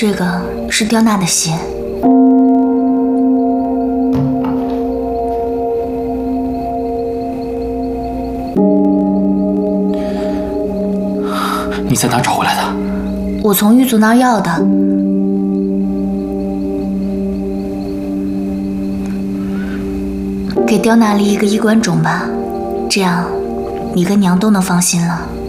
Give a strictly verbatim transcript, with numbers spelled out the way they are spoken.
这个是刁娜的鞋。 你在哪找回来的？ 我从狱卒那儿要的。给刁娜立一个衣冠冢吧，这样你跟娘都能放心了。